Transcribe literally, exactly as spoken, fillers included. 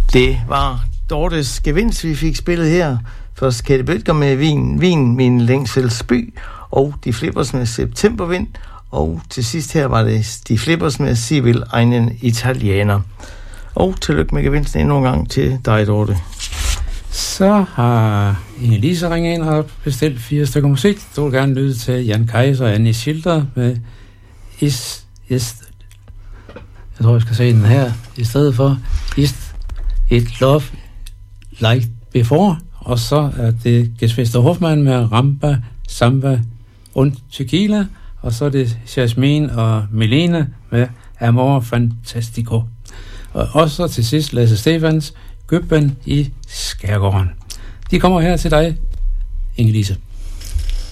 Det var Dortes gevinst, vi fik spillet her. Først Kette Bødker med Wien, Wien, min længselsby, og De Flippers med Septembervind, og til sidst her var det De Flippers med Sie will einen Italiener. Og tillykke med gevinsten endnu en gang til dig, Dorte. Så har Inge-Lise ringet ind og bestilt fire stykker musik. Du vil gerne lytte til Jan Kaiser og Annie Schilder med Is, Is, jeg tror, jeg skal se den her i stedet for Is It Love Like Before. Og så er det Geschwister Hoffmann med Ramba, Samba und Tequila. Og så er det Jasmin og Melina med Amor Fantastico. Og også til sidst Lasse Stefans Gøbben i Skærgården. De kommer her til dig, Inge-Lise.